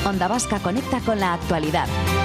Onda Vasca conecta con la actualidad.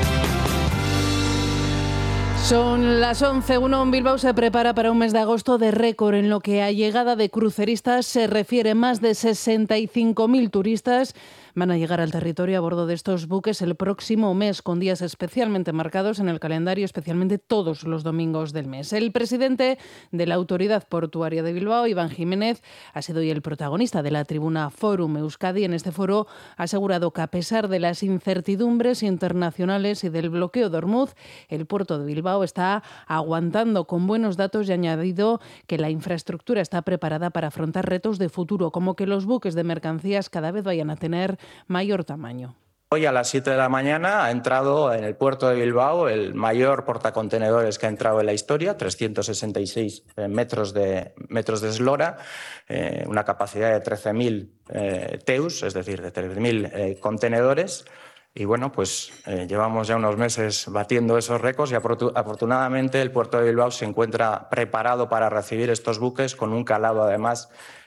Son las 11:01. Bilbao se prepara para un mes de agosto de récord en lo que a llegada de cruceristas se refiere. Más de 65.000 turistas van a llegar al territorio a bordo de estos buques el próximo mes, con días especialmente marcados en el calendario, especialmente todos los domingos del mes. El presidente de la Autoridad Portuaria de Bilbao, Iván Jiménez, ha sido hoy el protagonista de la tribuna Forum Euskadi. En este foro ha asegurado que, a pesar de las incertidumbres internacionales y del bloqueo de Ormuz, el puerto de Bilbao está aguantando con buenos datos y ha añadido que la infraestructura está preparada para afrontar retos de futuro, como que los buques de mercancías cada vez vayan a tener mayor tamaño. Hoy a las 7 de la mañana ha entrado en el puerto de Bilbao el mayor portacontenedores que ha entrado en la historia, 366 metros de eslora, una capacidad de 13.000 TEUs, es decir, de 13.000 contenedores. Y bueno, pues llevamos ya unos meses batiendo esos récords y afortunadamente el puerto de Bilbao se encuentra preparado para recibir estos buques con un calado además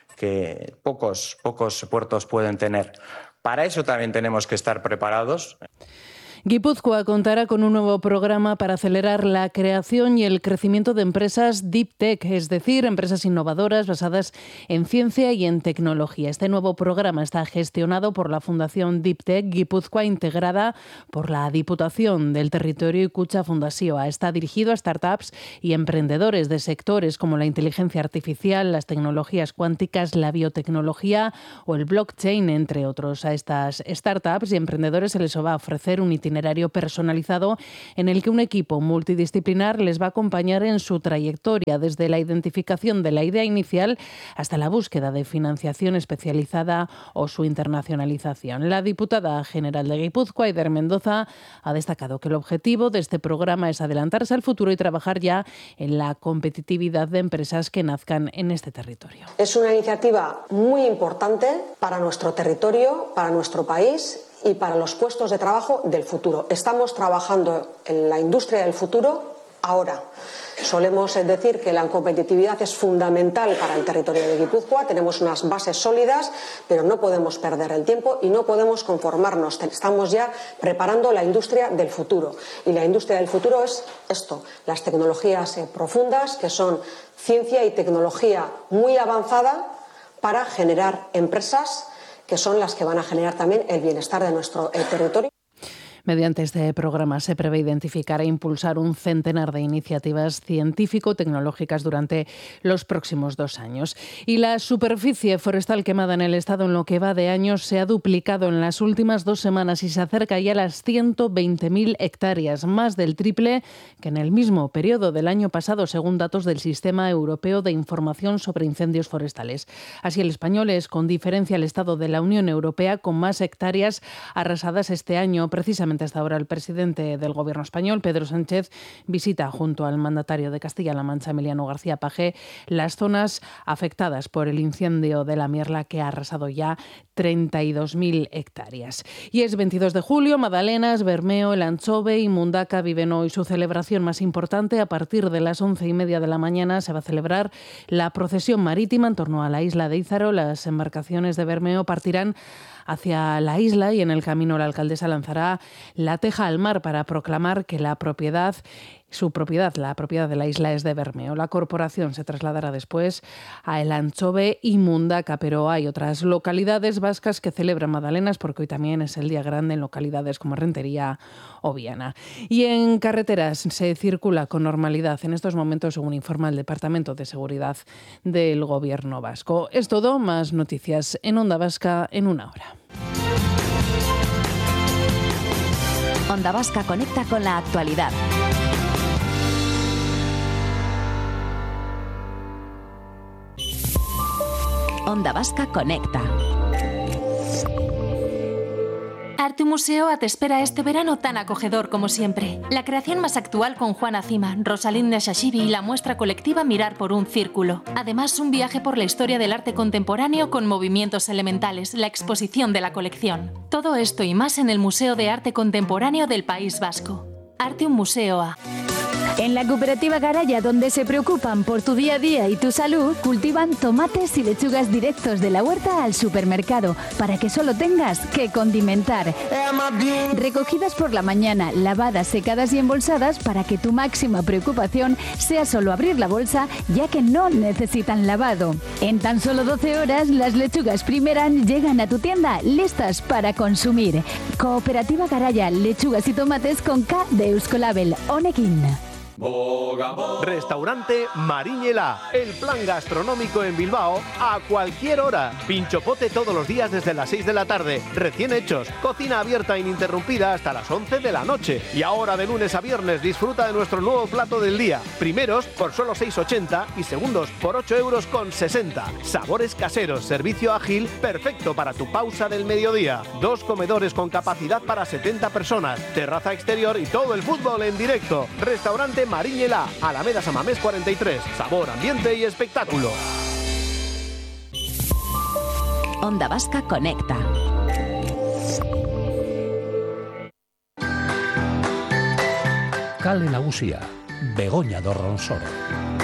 que pocos puertos pueden tener. Para eso también tenemos que estar preparados. Guipúzcoa contará con un nuevo programa para acelerar la creación y el crecimiento de empresas Deep Tech, es decir, empresas innovadoras basadas en ciencia y en tecnología. Este nuevo programa está gestionado por la Fundación Deep Tech Guipúzcoa, integrada por la Diputación del Territorio y Kutxa Fundazioa. Está dirigido a startups y emprendedores de sectores como la inteligencia artificial, las tecnologías cuánticas, la biotecnología o el blockchain, entre otros. A estas startups y emprendedores se les va a ofrecer un itinerario personalizado en el que un equipo multidisciplinar les va a acompañar en su trayectoria, desde la identificación de la idea inicial hasta la búsqueda de financiación especializada o su internacionalización. La diputada general de Guipúzcoa, Eider Mendoza, ha destacado que el objetivo de este programa es adelantarse al futuro y trabajar ya en la competitividad de empresas que nazcan en este territorio. Es una iniciativa muy importante para nuestro territorio, para nuestro país y para los puestos de trabajo del futuro. Estamos trabajando en la industria del futuro ahora. Solemos decir que la competitividad es fundamental para el territorio de Guipúzcoa. Tenemos unas bases sólidas, pero no podemos perder el tiempo y no podemos conformarnos. Estamos ya preparando la industria del futuro. Y la industria del futuro es esto, las tecnologías profundas, que son ciencia y tecnología muy avanzada para generar empresas que son las que van a generar también el bienestar de nuestro territorio. Mediante este programa se prevé identificar e impulsar un centenar de iniciativas científico-tecnológicas durante los próximos 2 años. Y la superficie forestal quemada en el Estado en lo que va de años se ha duplicado en las últimas 2 semanas y se acerca ya a las 120.000 hectáreas, más del triple que en el mismo periodo del año pasado, según datos del Sistema Europeo de Información sobre Incendios Forestales. Así, el español es, con diferencia, el Estado de la Unión Europea con más hectáreas arrasadas este año. Precisamente hasta ahora el presidente del Gobierno español, Pedro Sánchez, visita junto al mandatario de Castilla-La Mancha, Emiliano García Paje, las zonas afectadas por el incendio de la Mierla, que ha arrasado ya 32.000 hectáreas. Y es 22 de julio, Madalenas, Bermeo, El Anchove y Mundaka viven hoy su celebración más importante. A partir de las 11:30 de la mañana se va a celebrar la procesión marítima en torno a la isla de Ízaro. Las embarcaciones de Bermeo partirán hacia la isla y en el camino la alcaldesa lanzará la teja al mar para proclamar que la propiedad de la isla es de Bermeo. La corporación se trasladará después a El Anchove y Mundaka, pero hay otras localidades vascas que celebran Madalenas porque hoy también es el día grande en localidades como Rentería o Viana. Y en carreteras se circula con normalidad en estos momentos, según informa el Departamento de Seguridad del Gobierno vasco. Es todo, más noticias en Onda Vasca en 1 hora. Onda Vasca conecta con la actualidad. Onda Vasca conecta. Arte Museoa te espera este verano tan acogedor como siempre. La creación más actual con Juana Cima, Rosalinda Shashibi y la muestra colectiva Mirar por un círculo. Además, un viaje por la historia del arte contemporáneo con movimientos elementales, la exposición de la colección. Todo esto y más en el Museo de Arte Contemporáneo del País Vasco. Arte Museoa. En la cooperativa Garaya, donde se preocupan por tu día a día y tu salud, cultivan tomates y lechugas directos de la huerta al supermercado, para que solo tengas que condimentar. Recogidas por la mañana, lavadas, secadas y embolsadas para que tu máxima preocupación sea solo abrir la bolsa, ya que no necesitan lavado. En tan solo 12 horas, las lechugas Primeran llegan a tu tienda listas para consumir. Cooperativa Garaya, lechugas y tomates con K de Euskolabel, Honekin. Restaurante Mariñela, el plan gastronómico en Bilbao a cualquier hora. Pinchopote todos los días desde las 6 de la tarde, recién hechos, cocina abierta ininterrumpida hasta las 11 de la noche. Y ahora de lunes a viernes disfruta de nuestro nuevo plato del día. Primeros por solo 6,80 y segundos por 8,60 €. Sabores caseros, servicio ágil, perfecto para tu pausa del mediodía. 2 comedores con capacidad para 70 personas, terraza exterior y todo el fútbol en directo. Restaurante Mariñela, Alameda Samamés 43. Sabor, ambiente y espectáculo. Onda Vasca Conecta. Kale Nagusia, Begoña do Ronsoro.